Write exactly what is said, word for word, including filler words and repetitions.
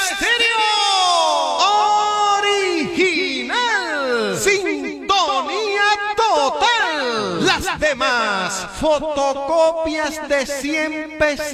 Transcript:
Estéreo Original. Sintonía total. Las demás fotocopias de cien pesos.